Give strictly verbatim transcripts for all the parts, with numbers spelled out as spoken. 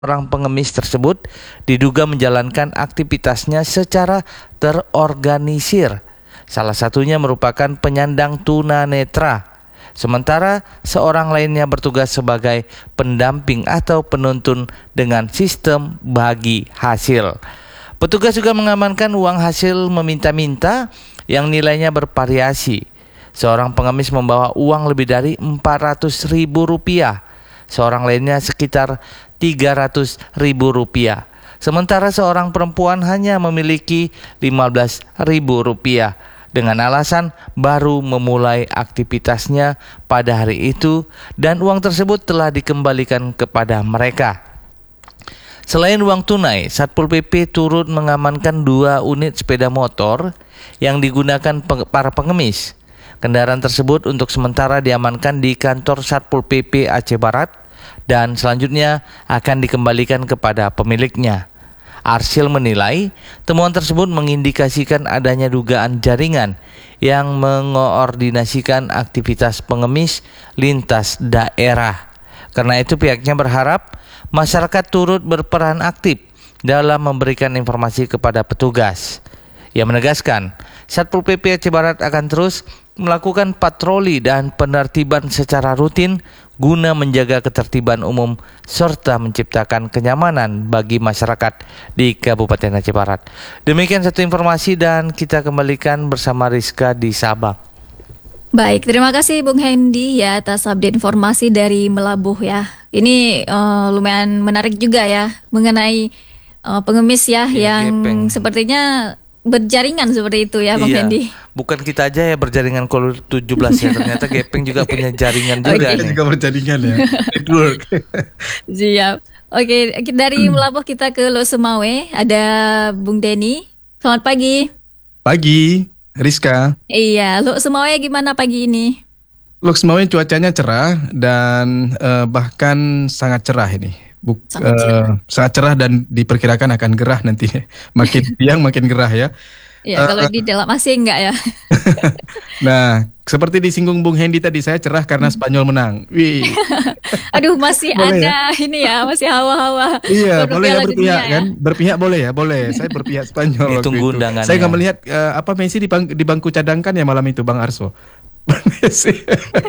Orang pengemis tersebut diduga menjalankan aktivitasnya secara terorganisir. Salah satunya merupakan penyandang tunanetra. Sementara seorang lainnya bertugas sebagai pendamping atau penuntun dengan sistem bagi hasil. Petugas juga mengamankan uang hasil meminta-minta yang nilainya bervariasi. Seorang pengemis membawa uang lebih dari empat ratus ribu rupiah. Seorang lainnya sekitar tiga ratus ribu rupiah. Sementara seorang perempuan hanya memiliki lima belas ribu rupiah dengan alasan baru memulai aktivitasnya pada hari itu dan uang tersebut telah dikembalikan kepada mereka. Selain uang tunai, Satpol P P turut mengamankan dua unit sepeda motor yang digunakan para pengemis. Kendaraan tersebut untuk sementara diamankan di kantor Satpol P P Aceh Barat dan selanjutnya akan dikembalikan kepada pemiliknya. Arsyil menilai temuan tersebut mengindikasikan adanya dugaan jaringan yang mengoordinasikan aktivitas pengemis lintas daerah. Karena itu pihaknya berharap masyarakat turut berperan aktif dalam memberikan informasi kepada petugas. Ia menegaskan, Satpol P P Aceh Barat akan terus melakukan patroli dan penertiban secara rutin guna menjaga ketertiban umum serta menciptakan kenyamanan bagi masyarakat di Kabupaten Aceh Barat. Demikian satu informasi dan kita kembalikan bersama Rizka di Sabang. Baik, terima kasih Bung Hendy ya atas update informasi dari Melabuh ya. Ini uh, lumayan menarik juga ya mengenai uh, pengemis ya, ya yang gepeng. Sepertinya berjaringan seperti itu ya Bang iya. Hendy. Bukan kita aja ya berjaringan kalau tujuh belas ya, ternyata Gepeng juga punya jaringan juga. Kita juga berjaringan ya. Network. Siap. Oke, dari Melabuh kita ke Lok Sumawe, ada Bung Denny. Selamat pagi. Pagi, Rizka. Iya, Lok Sumawe gimana pagi ini? Lok Sumawe cuacanya cerah dan uh, bahkan sangat cerah ini. Buk, sangat, cerah. Uh, sangat cerah dan diperkirakan akan gerah nanti. Makin siang makin gerah ya. Ya, uh, kalau di dalam A C enggak ya. Nah, seperti disinggung Bung Hendy tadi, saya cerah karena Spanyol menang. Wih. Aduh, masih boleh ada ya? Ini ya, masih hawa-hawa. Iya, boleh ya berpihak kan? Ya? Berpihak boleh ya, boleh. Saya berpihak Spanyol. Tunggu undangannya. Saya nggak melihat uh, apa Messi di, bang, di bangku cadangkan ya malam itu, Bang Arso. Messi.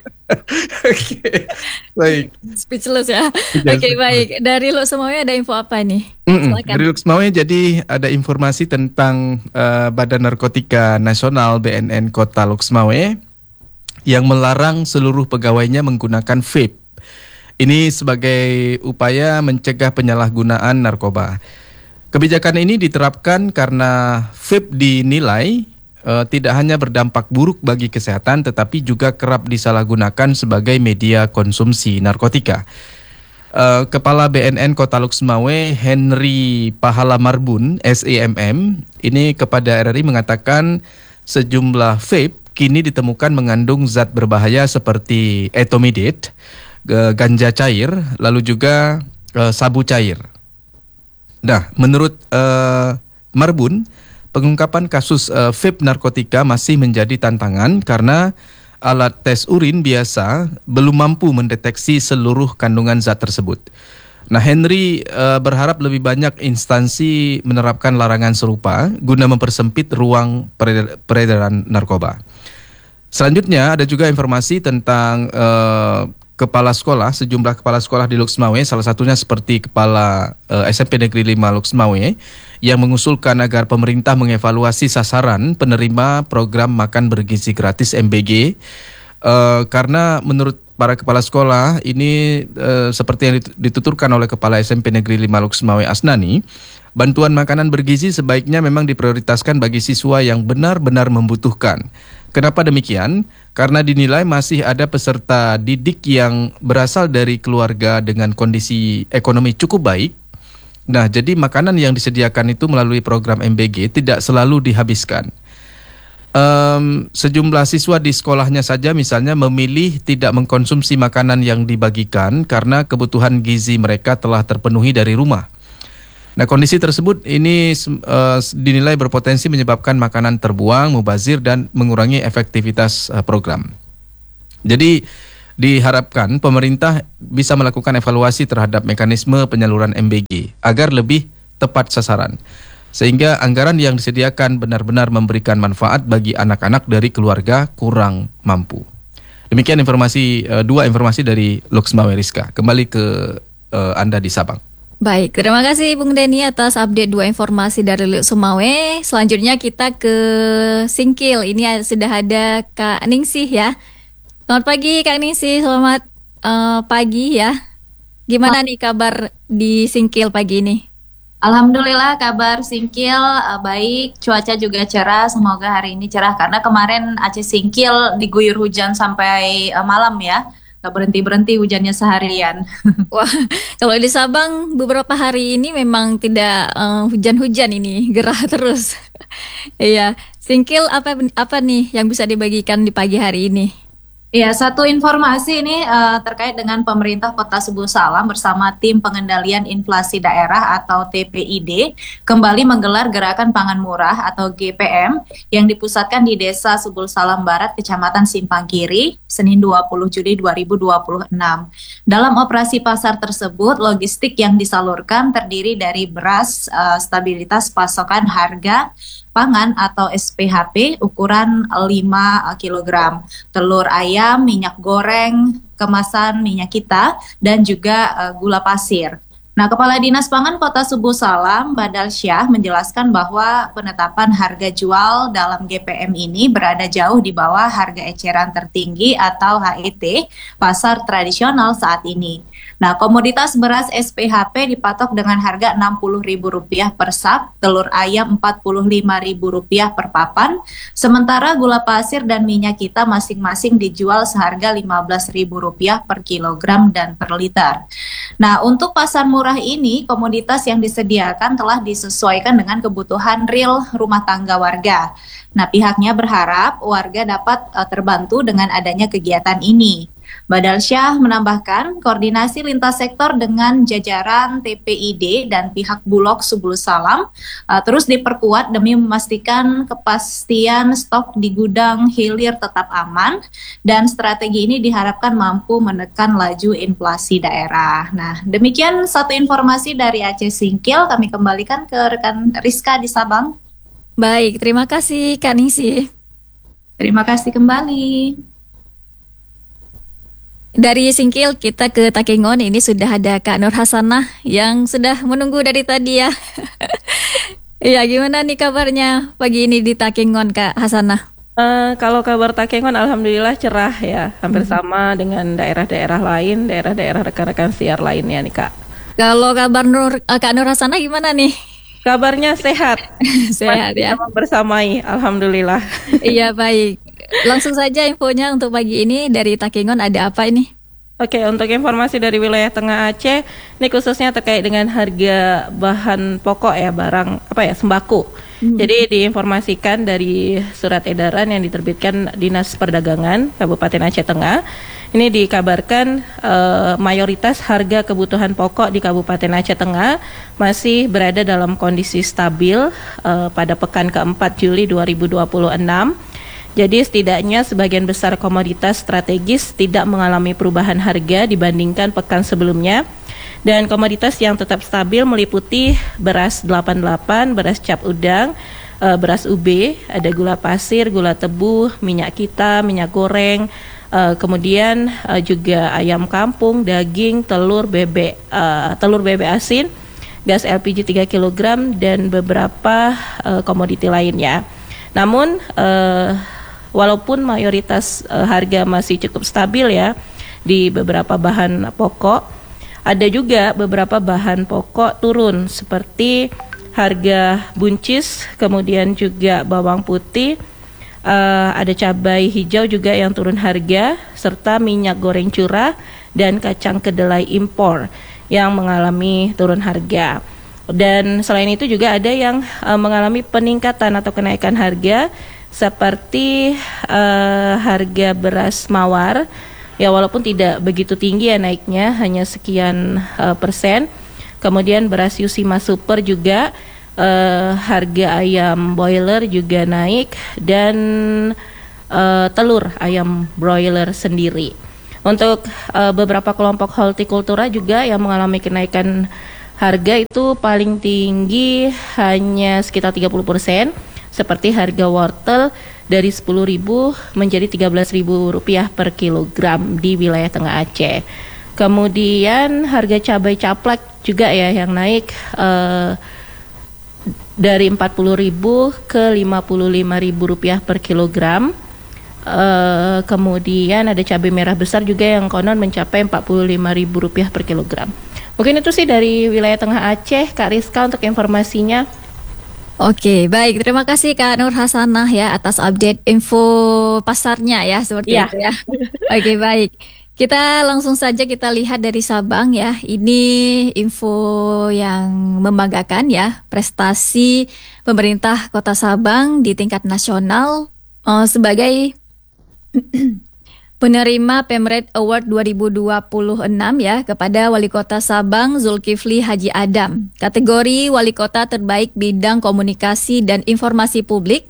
Oke, baik. Speechless ya. Oke, okay, baik. Dari Lok Sumawe ada info apa nih? Dari Lok Sumawe jadi ada informasi tentang uh, Badan Narkotika Nasional B N N Kota Lok Sumawe yang melarang seluruh pegawainya menggunakan vape. Ini sebagai upaya mencegah penyalahgunaan narkoba. Kebijakan ini diterapkan karena vape dinilai Uh, tidak hanya berdampak buruk bagi kesehatan, tetapi juga kerap disalahgunakan sebagai media konsumsi narkotika. Uh, Kepala B N N Kota Lok Sumawe, Henry Pahala Marbun, S E M M, ini kepada R R I mengatakan sejumlah vape kini ditemukan mengandung zat berbahaya seperti etomidate, uh, ganja cair, lalu juga uh, sabu cair. Nah, menurut uh, Marbun, pengungkapan kasus uh, vape narkotika masih menjadi tantangan karena alat tes urin biasa belum mampu mendeteksi seluruh kandungan zat tersebut. Nah, Henry uh, berharap lebih banyak instansi menerapkan larangan serupa guna mempersempit ruang peredaran narkoba. Selanjutnya ada juga informasi tentang uh, kepala sekolah, sejumlah kepala sekolah di Lok Sumawe, salah satunya seperti kepala uh, S M P Negeri lima Lok Sumawe yang mengusulkan agar pemerintah mengevaluasi sasaran penerima program makan bergizi gratis M B G uh, karena menurut para kepala sekolah ini uh, seperti yang dituturkan oleh kepala S M P Negeri lima Lok Sumawe Asnani, bantuan makanan bergizi sebaiknya memang diprioritaskan bagi siswa yang benar-benar membutuhkan. Kenapa demikian? Karena dinilai masih ada peserta didik yang berasal dari keluarga dengan kondisi ekonomi cukup baik. Nah, jadi makanan yang disediakan itu melalui program M B G tidak selalu dihabiskan. Um, sejumlah siswa di sekolahnya saja misalnya memilih tidak mengkonsumsi makanan yang dibagikan karena kebutuhan gizi mereka telah terpenuhi dari rumah. Nah, kondisi tersebut ini uh, dinilai berpotensi menyebabkan makanan terbuang, mubazir, dan mengurangi efektivitas uh, program. Jadi Diharapkan pemerintah bisa melakukan evaluasi terhadap mekanisme penyaluran M B G agar lebih tepat sasaran, sehingga anggaran yang disediakan benar-benar memberikan manfaat bagi anak-anak dari keluarga kurang mampu. Demikian informasi, uh, dua informasi dari Lux Mawé. Rizka, kembali ke uh, Anda di Sabang. Baik, terima kasih Bung Denny atas update dua informasi dari Lux Mawé. Selanjutnya kita ke Singkil. Ini sudah ada Kak Ningsih ya. Selamat pagi Kak Ningsih, selamat uh, pagi ya. Gimana nih kabar di Singkil pagi ini? Alhamdulillah kabar Singkil uh, baik, cuaca juga cerah, semoga hari ini cerah karena kemarin Aceh Singkil diguyur hujan sampai uh, malam ya, gak berhenti-berhenti hujannya seharian. Wah, kalau di Sabang beberapa hari ini memang tidak uh, hujan-hujan ini, gerah terus. Iya, Singkil apa apa nih yang bisa dibagikan di pagi hari ini? Ya, satu informasi ini uh, terkait dengan pemerintah Kota Subuh Salam bersama tim pengendalian inflasi daerah atau T P I D kembali menggelar gerakan pangan murah atau G P M yang dipusatkan di Desa Subuh Salam Barat, Kecamatan Simpang Kiri, Senin dua puluh Juli dua ribu dua puluh enam. Dalam operasi pasar tersebut, logistik yang disalurkan terdiri dari beras, uh, stabilitas pasokan harga pangan atau S P H P ukuran lima kilogram, telur ayam, minyak goreng, kemasan minyak kita, dan juga uh, gula pasir. Nah, Kepala Dinas Pangan Kota Subuh Salam, Badal Syah, menjelaskan bahwa penetapan harga jual dalam G P M ini berada jauh di bawah harga eceran tertinggi atau H E T pasar tradisional saat ini. Nah, komoditas beras S P H P dipatok dengan harga enam puluh ribu rupiah per sak, telur ayam empat puluh lima ribu rupiah per papan, sementara gula pasir dan minyak kita masing-masing dijual seharga lima belas ribu rupiah per kilogram dan per liter. Nah, untuk pasar murah ini, komoditas yang disediakan telah disesuaikan dengan kebutuhan real rumah tangga warga. Nah, pihaknya berharap warga dapat uh, terbantu dengan adanya kegiatan ini. Badal Syah menambahkan koordinasi lintas sektor dengan jajaran T P I D dan pihak Bulog Subuh Salam uh, terus diperkuat demi memastikan kepastian stok di gudang hilir tetap aman, dan strategi ini diharapkan mampu menekan laju inflasi daerah. Nah, demikian satu informasi dari Aceh Singkil, kami kembalikan ke rekan Rizka di Sabang. Baik, terima kasih Kak Ningsih. Terima kasih kembali. Dari Singkil kita ke Takengon, ini sudah ada Kak Nur Hasanah yang sudah menunggu dari tadi ya. Iya, gimana nih kabarnya pagi ini di Takengon Kak Hasanah? Uh, kalau kabar Takengon alhamdulillah cerah ya, hampir hmm. sama dengan daerah-daerah lain, daerah-daerah rekan-rekan siar lainnya nih Kak. Kalau kabar Nur, uh, Kak Nur Hasanah gimana nih? Kabarnya sehat. Sehat ya. Bersamai, alhamdulillah. Iya, baik. Langsung saja infonya untuk pagi ini dari Takengon ada apa ini? Oke, untuk informasi dari wilayah Tengah Aceh, ini khususnya terkait dengan harga bahan pokok ya, barang apa ya, sembako. Hmm. Jadi diinformasikan dari surat edaran yang diterbitkan Dinas Perdagangan Kabupaten Aceh Tengah. Ini dikabarkan uh, mayoritas harga kebutuhan pokok di Kabupaten Aceh Tengah masih berada dalam kondisi stabil uh, pada pekan keempat Juli dua ribu dua puluh enam. Jadi setidaknya sebagian besar komoditas strategis tidak mengalami perubahan harga dibandingkan pekan sebelumnya. Dan komoditas yang tetap stabil meliputi beras delapan puluh delapan, beras cap udang, uh, beras U B, ada gula pasir, gula tebu, minyak kita, minyak goreng, uh, kemudian uh, juga ayam kampung, daging, telur bebek, uh, telur bebek asin, gas L P G tiga kilogram, dan beberapa uh, komoditi lainnya. Namun uh, walaupun mayoritas uh, harga masih cukup stabil ya di beberapa bahan pokok, ada juga beberapa bahan pokok turun seperti harga buncis, kemudian juga bawang putih, uh, ada cabai hijau juga yang turun harga, serta minyak goreng curah dan kacang kedelai impor yang mengalami turun harga. Dan selain itu juga ada yang uh, mengalami peningkatan atau kenaikan harga seperti uh, harga beras mawar. Ya, walaupun tidak begitu tinggi ya naiknya, hanya sekian uh, persen. Kemudian beras Yusima Super juga, uh, harga ayam boiler juga naik, dan uh, telur ayam broiler sendiri. Untuk uh, beberapa kelompok hortikultura juga yang mengalami kenaikan harga itu paling tinggi hanya sekitar tiga puluh persen, seperti harga wortel dari sepuluh ribu menjadi tiga belas ribu rupiah per kilogram di wilayah Tengah Aceh. Kemudian harga cabai caplak juga ya yang naik uh, dari empat puluh ribu ke lima puluh lima ribu rupiah per kilogram. Uh, kemudian ada cabai merah besar juga yang konon mencapai empat puluh lima ribu rupiah per kilogram. Mungkin itu sih dari wilayah Tengah Aceh, Kak Rizka, untuk informasinya. Oke, baik. Terima kasih Kak Nur Hasanah ya atas update info pasarnya ya, seperti Ya. itu ya. Oke, baik. Kita langsung saja kita lihat dari Sabang ya. Ini info yang membanggakan ya, prestasi pemerintah Kota Sabang di tingkat nasional uh, sebagai penerima Pemret Award dua ribu dua puluh enam ya kepada Wali Kota Sabang Zulkifli Haji Adam. Kategori Wali Kota Terbaik Bidang Komunikasi dan Informasi Publik.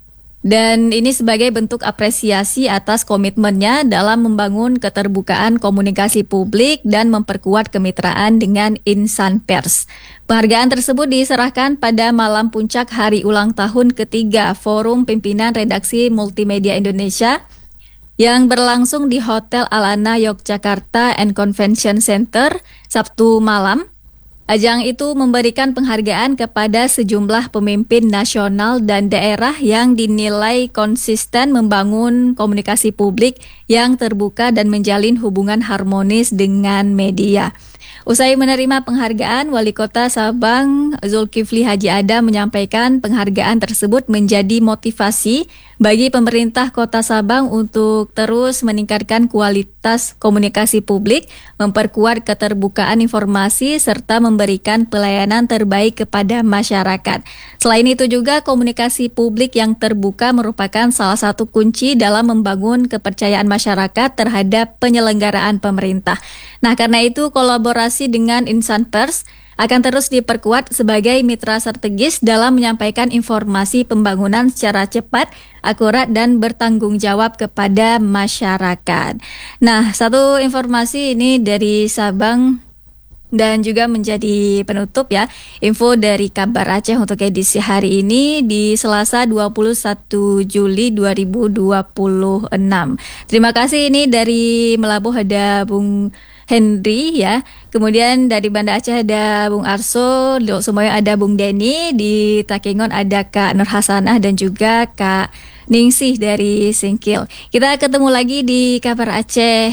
Dan ini sebagai bentuk apresiasi atas komitmennya dalam membangun keterbukaan komunikasi publik dan memperkuat kemitraan dengan insan pers. Penghargaan tersebut diserahkan pada malam puncak hari ulang tahun ketiga Forum Pimpinan Redaksi Multimedia Indonesia yang berlangsung di Hotel Alana Yogyakarta and Convention Center Sabtu malam. Ajang itu memberikan penghargaan kepada sejumlah pemimpin nasional dan daerah yang dinilai konsisten membangun komunikasi publik yang terbuka dan menjalin hubungan harmonis dengan media. Usai menerima penghargaan, Wali Kota Sabang Zulkifli Haji Adam menyampaikan penghargaan tersebut menjadi motivasi bagi pemerintah Kota Sabang untuk terus meningkatkan kualitas komunikasi publik, memperkuat keterbukaan informasi, serta memberikan pelayanan terbaik kepada masyarakat. Selain itu juga komunikasi publik yang terbuka merupakan salah satu kunci dalam membangun kepercayaan masyarakat terhadap penyelenggaraan pemerintah. Nah, karena itu kolaborasi dengan insan pers akan terus diperkuat sebagai mitra strategis dalam menyampaikan informasi pembangunan secara cepat, akurat, dan bertanggung jawab kepada masyarakat. Nah, satu informasi ini dari Sabang dan juga menjadi penutup ya, info dari Kabar Aceh untuk edisi hari ini di Selasa dua puluh satu Juli dua ribu dua puluh enam. Terima kasih, ini dari Melabuh ada Bung Henry ya, kemudian dari Banda Aceh ada Bung Arso, di semuanya ada Bung Denny, di Takengon ada Kak Nur Hasanah dan juga Kak Ningsih dari Singkil. Kita ketemu lagi di Kabar Aceh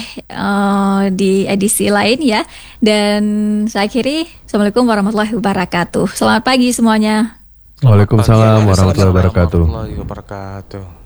uh, di edisi lain ya, dan saya akhiri, Assalamualaikum warahmatullahi wabarakatuh. Selamat pagi semuanya. Waalaikumsalam warahmatullahi wabarakatuh. warahmatullahi wabarakatuh.